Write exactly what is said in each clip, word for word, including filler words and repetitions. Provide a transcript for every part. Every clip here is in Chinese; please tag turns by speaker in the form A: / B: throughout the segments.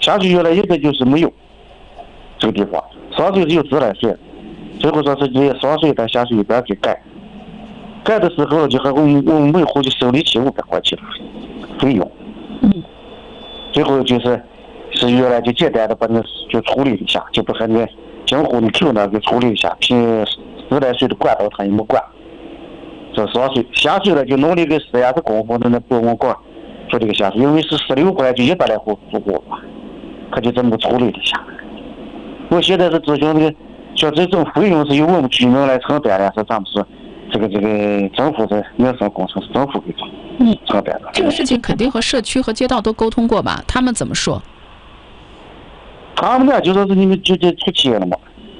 A: 下水原来有的就是没有这个地方，上水是有自来水，最后说是这上水到下水一边给改，改的时候就还我们我们每户就收利息五百块钱费用，
B: 嗯，
A: 最后就是是原来就简单的把那就处理一下，就不和那江湖的 Q 那个处理一下，凭自来水的管道他也没管，这上水下水了就弄了一个实验室工程的那博物馆做这个下水，因为是十六块就一百来户住户嘛，他就这么处理一下。我现在是咨询这个，像这种费用是由我们居民来承担的，是咱们是这个这个政府的民生工程是政府给
B: 嗯
A: 承担的。
B: 这个事情肯定和社区和街道都沟通过吧？他们怎么说？
A: 他们呢就说是你们就就出钱了嘛。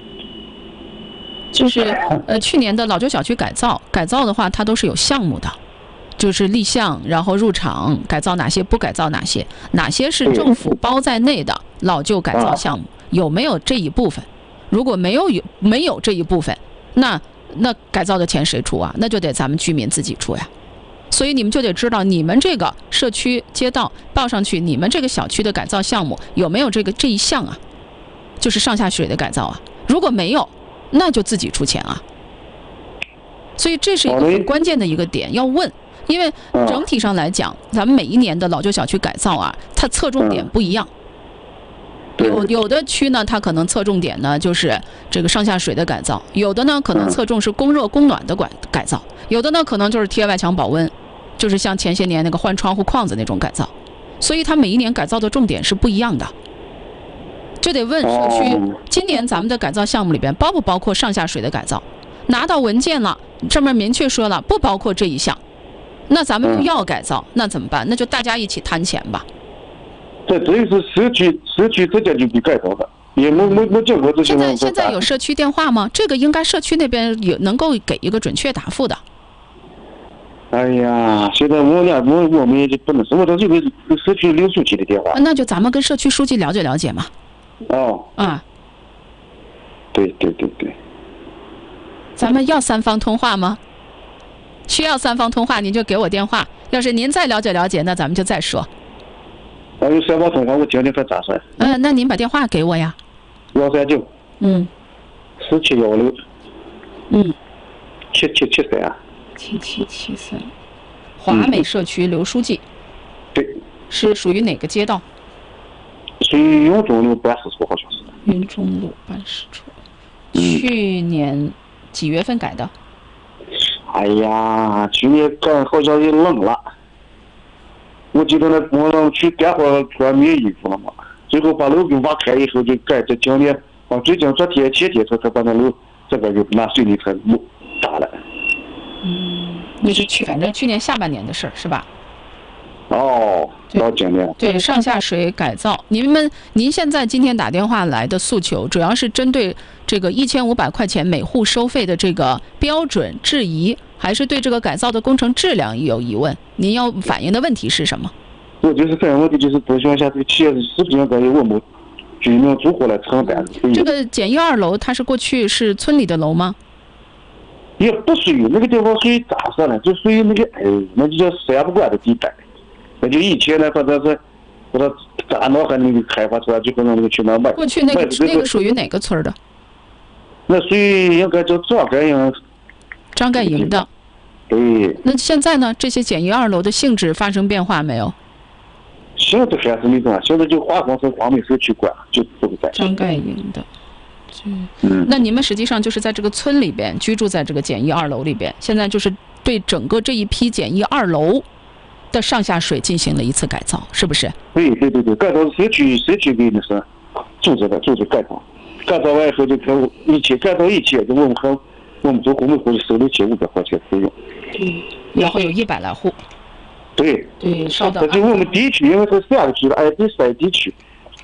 B: 就是呃，去年的老旧小区改造，改造的话它都是有项目的，就是立项，然后入场，改造哪些不改造哪些，哪些是政府包在内的老旧改造项目，有没有这一部分？如果没有有没有这一部分，那那改造的钱谁出啊？那就得咱们居民自己出呀。所以你们就得知道，你们这个社区街道报上去，你们这个小区的改造项目有没有这个这一项啊？就是上下水的改造啊。如果没有，那就自己出钱啊。所以这是一个很关键的一个点要问，因为整体上来讲，咱们每一年的老旧小区改造啊，它侧重点不一样。有有的区呢，它可能侧重点呢就是这个上下水的改造，有的呢可能侧重是供热供暖的改改造，有的呢可能就是贴外墙保温，就是像前些年那个换窗户框子那种改造。所以它每一年改造的重点是不一样的。就得问社区，今年咱们的改造项目里边包不包括上下水的改造？拿到文件了，上面明确说了不包括这一项，那咱们就要改造，那怎么办？那就大家一起摊钱吧。
A: 对，这个是社区社区之间就给改造的，也没没没经过这些。
B: 现在现在有社区电话吗？这个应该社区那边有能够给一个准确答复的。
A: 哎呀，现在我俩我我们也就不能说，我都有个社区刘书记的电话。
B: 那就咱们跟社区书记了解了解嘛。
A: 哦。
B: 啊。
A: 对对对对。
B: 咱们要三方通话吗？需要三方通话，您就给我电话。要是您再了解了解，那咱们就再说。
A: 啊，有三方通话，我听听他咋说。
B: 嗯、呃，那您把电话给我呀。
A: 幺三九。
B: 嗯。
A: 四七幺六。
B: 嗯。
A: 七七七三。
B: 七七七三。华美社区刘书记。
A: 嗯、对。
B: 是属于哪个街道？
A: 属于云中路办事处，好像是。
B: 云中路办事处。嗯、去年几月份改的？
A: 哎呀，去年改好像也冷了。我记得那我让去干活突然没衣服了嘛，最后把路给挖开以后就改这今年，啊，最近昨天前天才才把那路这个就拿水泥车路打了。
B: 嗯，那是去反正去年下半年的事儿是吧？
A: 哦，到今年。
B: 对，上下水改造，您们您现在今天打电话来的诉求，主要是针对这个一千五百块钱每户收费的这个标准质疑，还是对这个改造的工程质量有疑问？您要反映的问题是什么？
A: 我就是反映问题，就是咨询一下这个企业是不是应该由我们居民住户来承担。
B: 这个简易二楼，它是过去是村里的楼吗？
A: 也不属于那个地方，属于咋说呢？就属于那个哎，那就叫三不管的地带。那就以前呢，反正是不知道咋弄还那个开发出来，就可能那个去那卖。
B: 过去那个那个属于哪个村的？
A: 那属于应该叫张盖营。
B: 张盖营的。
A: 对。
B: 那现在呢？这些简易二楼的性质发生变化没有？
A: 性质还是那种，现在就划分成华美社区管，就这个在。
B: 张盖营的。嗯。那你们实际上就是在这个村里边居住在这个简易二楼里边，现在就是对整个这一批简易二楼的上下水进行了一次改造，是不是？
A: 对对对对，改造社区社区给那是组织的，组织改造，改造完以后就看一切改造一切，就我们和我们做工每户就收了千五百块钱费用。
B: 嗯，然后有一百来户。
A: 对。
B: 对，稍等。
A: 这就我们地区，因为是三个区的 I D 是 I D 区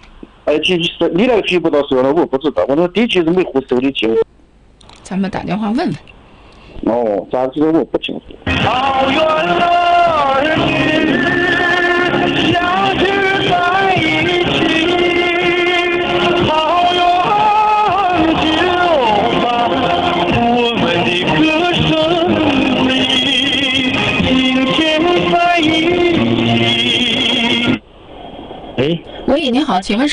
A: ，I D 是你那个区不知道收了，我不知道，我那地区是每户收的钱。
B: 咱们打电话问问。
A: 哦，咋知道我不清楚。
C: 好远的日子，相聚在一起，好远就把我们的歌声里，今天在一起。
A: 哎，
B: 喂，你好，请问是？